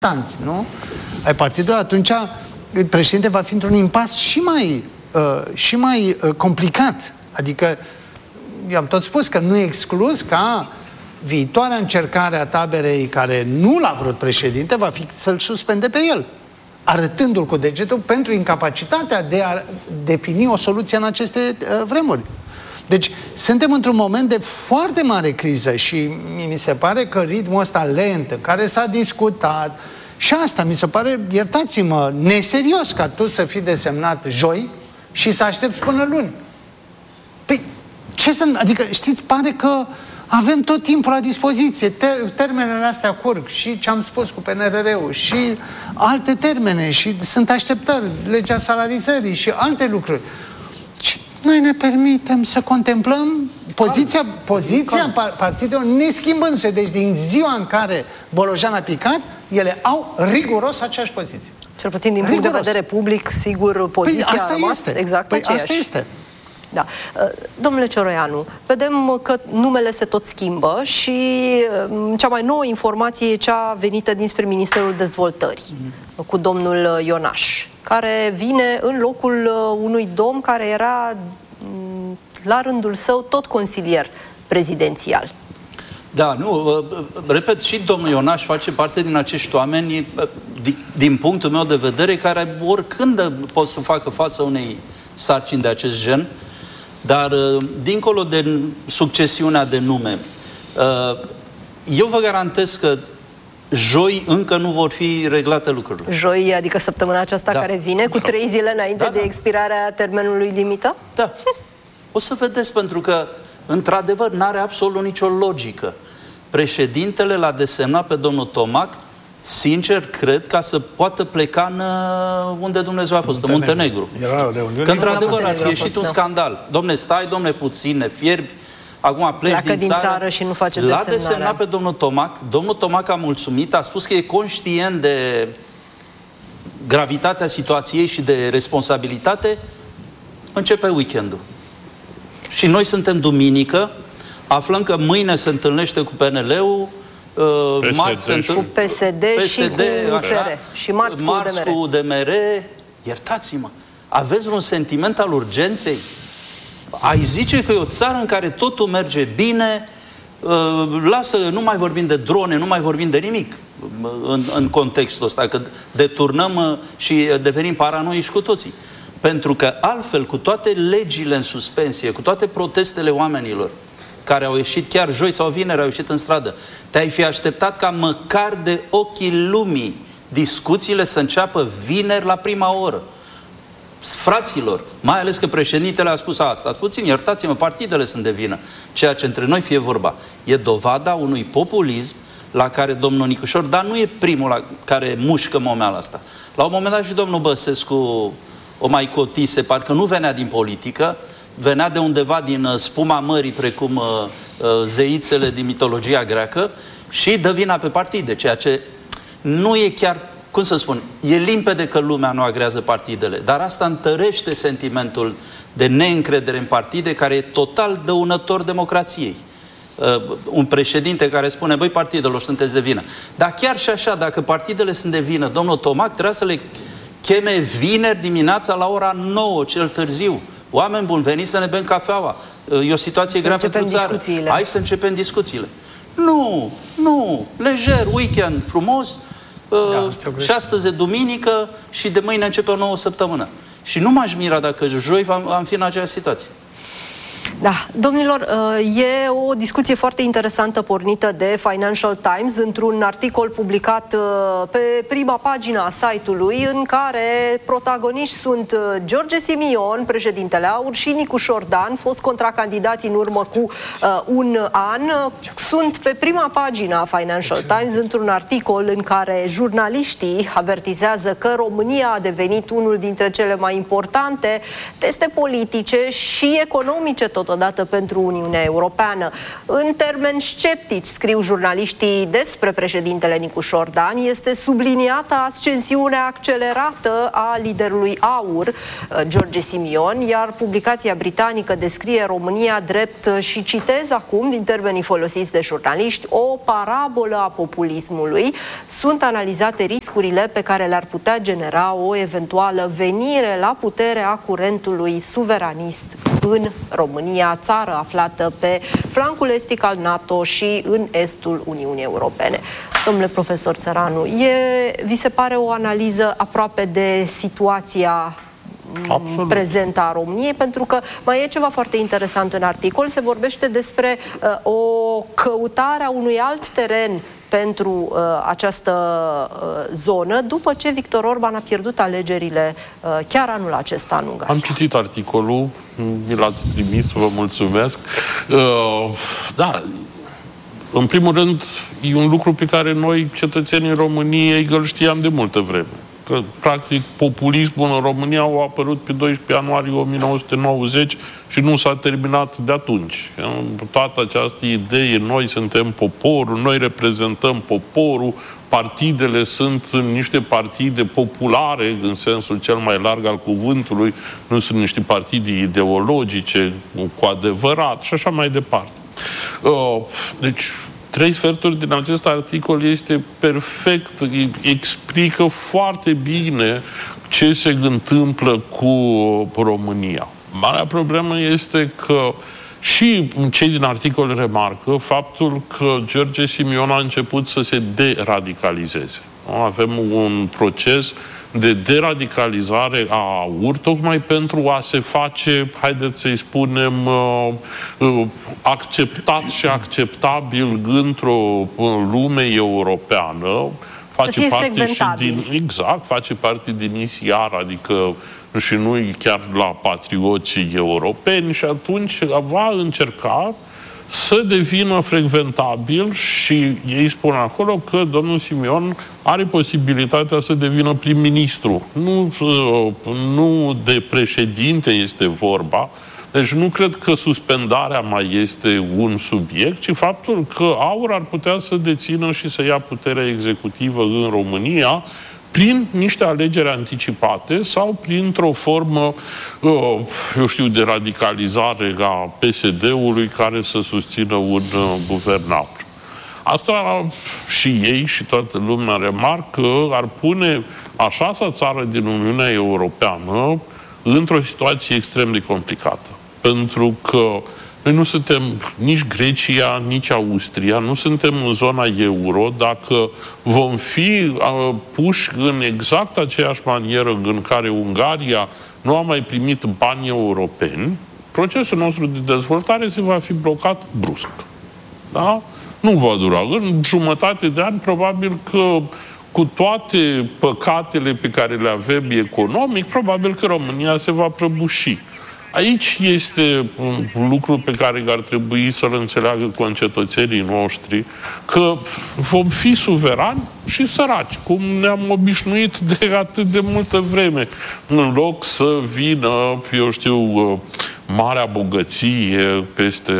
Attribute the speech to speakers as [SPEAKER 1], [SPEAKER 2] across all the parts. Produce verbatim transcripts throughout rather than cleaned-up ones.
[SPEAKER 1] nu? Ai partidului, atunci președinte va fi într-un impas și mai, uh, și mai uh, complicat. Adică, eu am tot spus că nu e exclus ca viitoarea încercare a taberei care nu l-a vrut președinte va fi să-l suspende pe el, arătându-l cu degetul pentru incapacitatea de a defini o soluție în aceste uh, vremuri. Deci, suntem într-un moment de foarte mare criză și mi se pare că ritmul ăsta lent, în care s-a discutat, și asta mi se pare, iertați-mă, neserios ca tu să fii desemnat joi și să aștepți până luni. Păi, ce să... Adică, știți, pare că avem tot timpul la dispoziție. Ter termenele astea curg și ce am spus cu P N R R-ul și alte termene și sunt așteptări, legea salarizării și alte lucruri. Și noi ne permitem să contemplăm poziția, poziția partidelor neschimbându-se. Deci din ziua în care Bolojan a picat, ele au riguros aceeași poziție.
[SPEAKER 2] Cel puțin din riguros. Punct de vedere public, sigur, poziția
[SPEAKER 1] păi asta
[SPEAKER 2] a rămas
[SPEAKER 1] este.
[SPEAKER 2] exact
[SPEAKER 1] păi
[SPEAKER 2] aceeași.
[SPEAKER 1] Asta este.
[SPEAKER 2] Da. Domnule Cioroianu, vedem că numele se tot schimbă și cea mai nouă informație e cea venită dinspre Ministerul Dezvoltării, mm. cu domnul Ionaș, care vine în locul unui domn care era la rândul său tot consilier prezidențial.
[SPEAKER 3] Da, nu, repet, și domnul Ionaș face parte din acești oameni, din punctul meu de vedere, care oricând pot să facă față unei sarcini de acest gen, dar dincolo de succesiunea de nume, eu vă garantez că joi încă nu vor fi reglate lucrurile.
[SPEAKER 2] Joi, adică săptămâna aceasta, da, care vine, cu trei zile înainte, da, de expirarea termenului limită?
[SPEAKER 3] Da. O să vedeți, pentru că, într-adevăr, n-are absolut nicio logică. Președintele l-a desemnat pe domnul Tomac, sincer, cred, ca să poată pleca în unde Dumnezeu a fost, în Muntenegru. Că, într-adevăr, ar fi ieșit un scandal. Domne, stai, domne, puțin, ne fierbi, acum pleci din, din țară, țară și nu face desemnarea. L-a desemnat pe domnul Tomac, domnul Tomac a mulțumit, a spus că e conștient de gravitatea situației și de responsabilitate. Începe weekendul. Și noi suntem duminică, aflăm că mâine se întâlnește cu P N L-ul, uh, marți se întâlnește
[SPEAKER 2] cu P S D, P S D și cu U S R, și marți,
[SPEAKER 3] marți cu U D M R. Iertați-mă, aveți vreun sentiment al urgenței? Ai zice că e o țară în care totul merge bine, uh, lasă, nu mai vorbim de drone, nu mai vorbim de nimic în, în contextul ăsta, că deturnăm uh, și devenim paranoici cu toții. Pentru că altfel, cu toate legile în suspensie, cu toate protestele oamenilor care au ieșit chiar joi sau vineri, au ieșit în stradă, te-ai fi așteptat ca măcar de ochii lumii discuțiile să înceapă vineri la prima oră. Fraților, mai ales că președintele a spus asta. Ați puțin, iertați-mă, partidele sunt de vină. Ceea ce între noi fie vorba. E dovada unui populism la care domnul Nicușor, dar nu e primul la care mușcă momeala asta. La un moment dat și domnul Băsescu o mai cotise, parcă nu venea din politică, venea de undeva din uh, spuma mării, precum uh, uh, zeițele din mitologia greacă, și dă vina pe partide, ceea ce nu e chiar, cum să spun, e limpede că lumea nu agrează partidele, dar asta întărește sentimentul de neîncredere în partide, care e total dăunător democrației. Uh, un președinte care spune, băi, partidelor, sunteți de vină. Dar chiar și așa, dacă partidele sunt de vină, domnul Tomac trebuia să le cheme vineri dimineața la ora nouă, cel târziu. Oameni buni, veniți să ne bem cafeaua. E o situație
[SPEAKER 2] să
[SPEAKER 3] grea pentru țară. Hai să începem discuțiile. Nu, nu, lejer, weekend frumos, da, uh, și astăzi e duminică și de mâine începe o nouă săptămână. Și nu m-aș mira dacă joi am fi în aceeași situație.
[SPEAKER 2] Da, domnilor, e o discuție foarte interesantă pornită de Financial Times într-un articol publicat pe prima pagina a site-ului, în care protagoniști sunt George Simion, președintele AUR, și Nicu Șordan, fost contracandidați în urmă cu uh, un an. Sunt pe prima pagina a Financial Times într-un articol în care jurnaliștii avertizează că România a devenit unul dintre cele mai importante teste politice și economice tot totodată pentru Uniunea Europeană. În termeni sceptici, scriu jurnaliștii despre președintele Nicușor Dan, este subliniată ascensiunea accelerată a liderului AUR, George Simion, iar publicația britanică descrie România drept, și citez acum din termenii folosiți de jurnaliști, o parabolă a populismului. Sunt analizate riscurile pe care le-ar putea genera o eventuală venire la putere a curentului suveranist în România, țară aflată pe flancul estic al NATO și în estul Uniunii Europene. Domnule profesor Țăranu, e, vi se pare o analiză aproape de situația Absolut. prezentă a României? Pentru că mai e ceva foarte interesant în articol. Se vorbește despre uh, o căutare a unui alt teren pentru uh, această uh, zonă, după ce Victor Orban a pierdut alegerile uh, chiar anul acesta în Ungaria.
[SPEAKER 4] Am citit articolul, mi l-ați trimis, vă mulțumesc. Uh, da, în primul rând, e un lucru pe care noi, cetățenii României, îl știam de multă vreme. Că, practic, populismul în România a apărut pe doisprezece ianuarie o mie nouă sute nouăzeci și nu s-a terminat de atunci. Toată această idee, noi suntem poporul, noi reprezentăm poporul, partidele sunt niște partide populare, în sensul cel mai larg al cuvântului, nu sunt niște partide ideologice, cu adevărat, și așa mai departe. Deci, trei sferturi din acest articol este perfect, explică foarte bine ce se întâmplă cu România. Marea problemă este că și cei din articol remarcă faptul că George Simion a început să se deradicalizeze. Avem un proces de deradicalizare a AUR, tocmai pentru a se face, haideți să-i spunem, acceptat și acceptabil într-o lume europeană. Face parte și din, exact, face parte din I C R, adică și nu chiar la patrioții europeni, și atunci va încerca să devină frecventabil și ei spun acolo că domnul Simion are posibilitatea să devină prim-ministru. Nu, nu de președinte este vorba, deci nu cred că suspendarea mai este un subiect, ci faptul că AUR ar putea să dețină și să ia puterea executivă în România prin niște alegeri anticipate sau printr-o formă, eu știu, de radicalizare a P S D-ului care să susțină un guvernator. Asta și ei și toată lumea remarcă ar pune a șasea țară din Uniunea Europeană într-o situație extrem de complicată. Pentru că noi nu suntem nici Grecia, nici Austria, nu suntem în zona euro. Dacă vom fi uh, puși în exact aceeași manieră în care Ungaria nu a mai primit bani europeni, procesul nostru de dezvoltare se va fi blocat brusc. Da? Nu va dura. În jumătate de ani, probabil că cu toate păcatele pe care le avem economic, probabil că România se va prăbuși. Aici este un lucru pe care ar trebui să-l înțeleagă concetățenii noștri, că vom fi suverani și săraci, cum ne-am obișnuit de atât de multă vreme, în loc să vină, eu știu, marea bogăție peste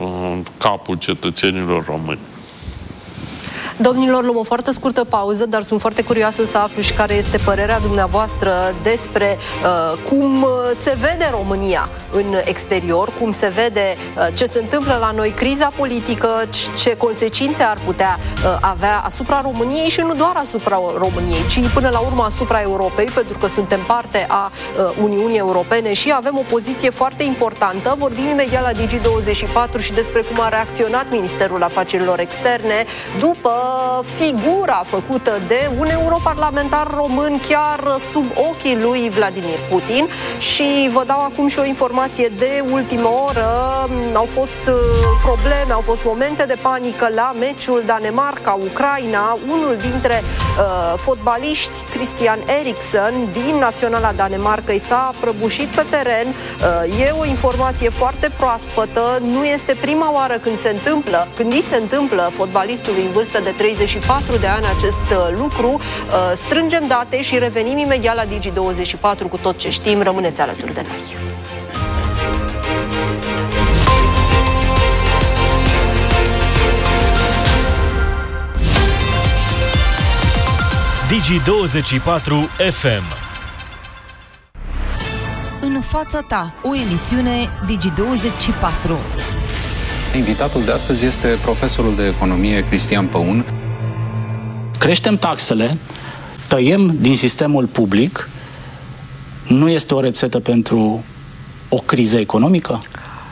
[SPEAKER 4] capul cetățenilor români.
[SPEAKER 2] Domnilor, luăm o foarte scurtă pauză, dar sunt foarte curioasă să aflu și care este părerea dumneavoastră despre uh, cum se vede România în exterior, cum se vede uh, ce se întâmplă la noi, criza politică, ce consecințe ar putea uh, avea asupra României și nu doar asupra României, ci până la urmă asupra Europei, pentru că suntem parte a uh, Uniunii Europene și avem o poziție foarte importantă. Vorbim imediat la Digi douăzeci și patru și despre cum a reacționat Ministerul Afacerilor Externe după figura făcută de un europarlamentar român chiar sub ochii lui Vladimir Putin. Și vă dau acum și o informație de ultimă oră. Au fost probleme, au fost momente de panică la meciul Danemarca-Ucraina. Unul dintre uh, fotbaliști, Christian Eriksen, din Naționala Danemarcăi, s-a prăbușit pe teren. Uh, e o informație foarte proaspătă. Nu este prima oară când se întâmplă, când îi se întâmplă fotbalistului în vârstă de treizeci și patru de ani acest lucru. Strângem date și revenim imediat la Digi douăzeci și patru cu tot ce știm. Rămâneți alături de noi.
[SPEAKER 5] Digi douăzeci și patru F M.
[SPEAKER 6] În fața ta, o emisiune Digi douăzeci și patru.
[SPEAKER 7] Invitatul de astăzi este profesorul de economie Cristian Păun.
[SPEAKER 8] Creștem taxele, tăiem din sistemul public, nu este o rețetă pentru o criză economică?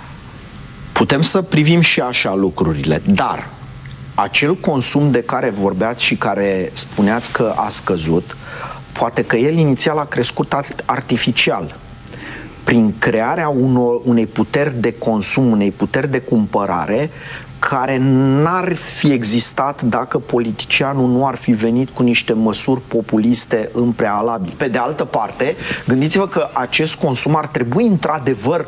[SPEAKER 9] Putem să privim și așa lucrurile, dar acel consum de care vorbeați și care spuneați că a scăzut, poate că el inițial a crescut artificial, prin crearea unor, unei puteri de consum, unei puteri de cumpărare, care n-ar fi existat dacă politicianul nu ar fi venit cu niște măsuri populiste în prealabil. Pe de altă parte, gândiți-vă că acest consum ar trebui într-adevăr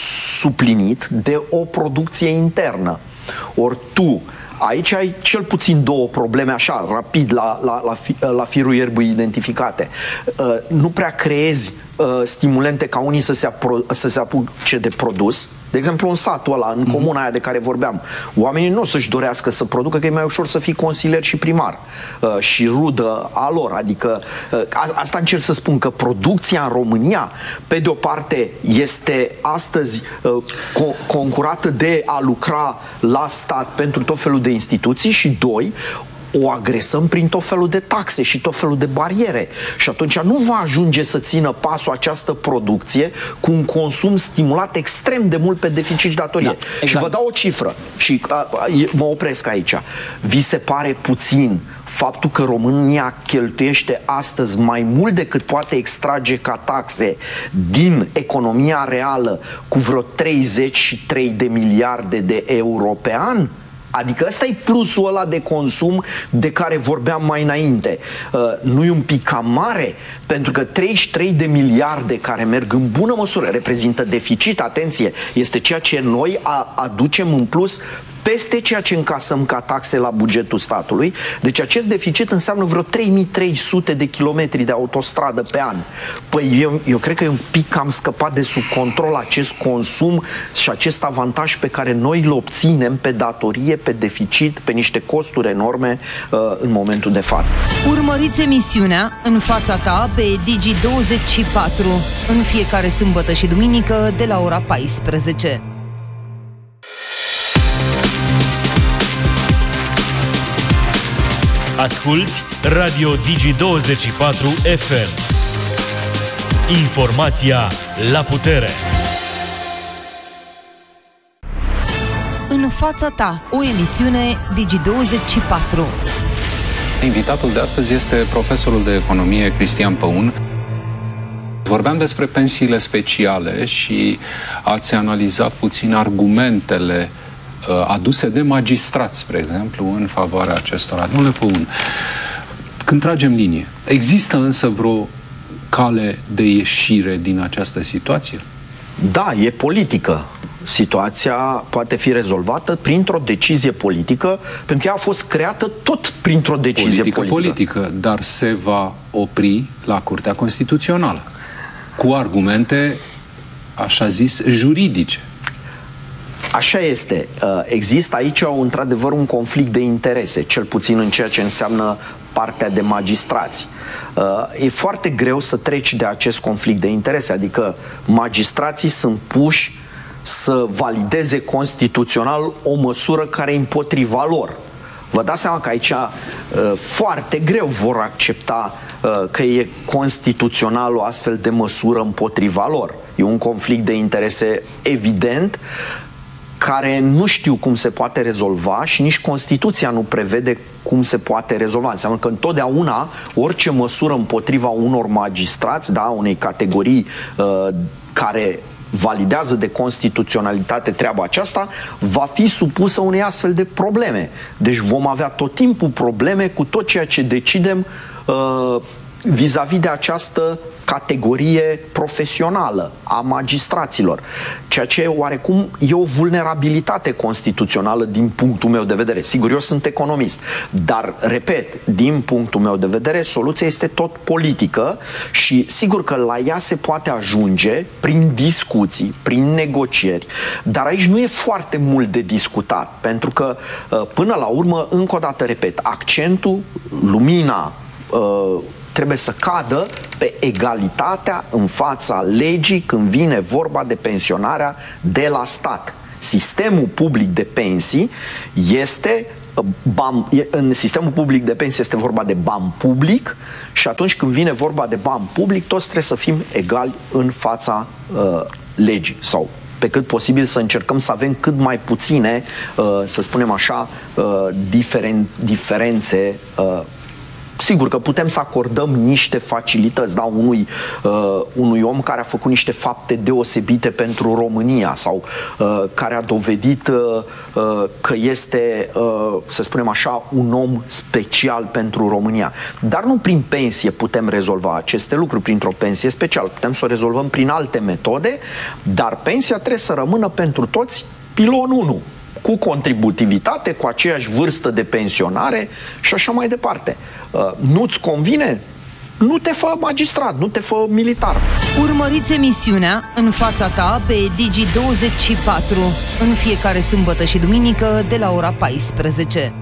[SPEAKER 9] suplinit de o producție internă. Ori tu, aici ai cel puțin două probleme, așa, rapid, la, la, la, fi, la firul ierbii identificate. Uh, nu prea creezi uh, stimulente ca unii să se, apro, să se apuce de produs. De exemplu, în satul ăla, în comuna aia de care vorbeam, oamenii nu o să-și dorească să producă, că e mai ușor să fii consilier și primar uh, și rudă a lor. Adică, uh, asta încerc să spun, că producția în România, pe de o parte, este astăzi uh, co- concurată de a lucra la stat pentru tot felul de instituții și, doi, o agresăm prin tot felul de taxe și tot felul de bariere. Și atunci nu va ajunge să țină pasul această producție cu un consum stimulat extrem de mult pe deficit și datorie. Da, exact. Și vă dau o cifră și a, a, mă opresc aici. Vi se pare puțin faptul că România cheltuiește astăzi mai mult decât poate extrage ca taxe din economia reală cu vreo treizeci și trei de miliarde de euro pe an? Adică ăsta e plusul ăla de consum de care vorbeam mai înainte. Uh, nu e un pic cam mare? Pentru că treizeci și trei de miliarde care merg în bună măsură reprezintă deficit, atenție, este ceea ce noi aducem în plus peste ceea ce încasăm ca taxe la bugetul statului. Deci acest deficit înseamnă vreo trei mii trei sute de kilometri de autostradă pe an. Păi eu, eu cred că e un pic cam scăpat de sub control acest consum și acest avantaj pe care noi îl obținem pe datorie, pe deficit, pe niște costuri enorme uh, în momentul de față.
[SPEAKER 6] Urmăriți emisiunea În fața ta pe Digi douăzeci și patru în fiecare sâmbătă și duminică de la ora paisprezece.
[SPEAKER 5] Asculți Radio Digi douăzeci și patru F M. Informația la putere.
[SPEAKER 6] În fața ta, o emisiune Digi douăzeci și patru.
[SPEAKER 7] Invitatul de astăzi este profesorul de economie Cristian Păun. Vorbeam despre pensiile speciale și ați analizat puțin argumentele aduse de magistrați, spre exemplu, în favoarea acestora. Domnule Păun, când tragem linie, există însă vreo cale de ieșire din această situație?
[SPEAKER 9] Da, e politică. Situația poate fi rezolvată printr-o decizie politică, pentru că ea a fost creată tot printr-o decizie politică.
[SPEAKER 7] Politică, politică, dar se va opri la Curtea Constituțională cu argumente, așa zis, juridice.
[SPEAKER 9] Așa este. Există aici, într-adevăr, un conflict de interese, cel puțin în ceea ce înseamnă partea de magistrați. E foarte greu să treci de acest conflict de interese, adică magistrații sunt puși să valideze constituțional o măsură care e împotriva lor. Vă dați seama că aici foarte greu vor accepta că e constituțional o astfel de măsură împotriva lor. E un conflict de interese evident, care nu știu cum se poate rezolva și nici Constituția nu prevede cum se poate rezolva. Înseamnă că întotdeauna orice măsură împotriva unor magistrați, da, unei categorii uh, care validează de constituționalitate treaba aceasta, va fi supusă unei astfel de probleme. Deci vom avea tot timpul probleme cu tot ceea ce decidem uh, vis-a-vis de această categorie profesională a magistraților, ceea ce oarecum e o vulnerabilitate constituțională din punctul meu de vedere. Sigur, eu sunt economist, dar, repet, din punctul meu de vedere, soluția este tot politică și sigur că la ea se poate ajunge prin discuții, prin negocieri, dar aici nu e foarte mult de discutat, pentru că, până la urmă, încă o dată repet, accentul, lumina uh, trebuie să cadă pe egalitatea în fața legii când vine vorba de pensionarea de la stat. Sistemul public de pensii este bani, în sistemul public de pensii este vorba de bani public și atunci când vine vorba de bani public, toți trebuie să fim egali în fața uh, legii sau pe cât posibil să încercăm să avem cât mai puține, uh, să spunem așa, uh, diferen, diferențe. Uh, Sigur că putem să acordăm niște facilități, da, unui, uh, unui om care a făcut niște fapte deosebite pentru România sau uh, care a dovedit uh, uh, că este, uh, să spunem așa, un om special pentru România. Dar nu prin pensie putem rezolva aceste lucruri, printr-o pensie specială. Putem să o rezolvăm prin alte metode, dar pensia trebuie să rămână pentru toți pilon unu, cu contributivitate, cu aceeași vârstă de pensionare și așa mai departe. Uh, nu-ți convine? Nu te fă magistrat, nu te fă militar.
[SPEAKER 6] Urmăriți emisiunea În fața ta pe Digi douăzeci și patru în fiecare sâmbătă și duminică de la ora paisprezece.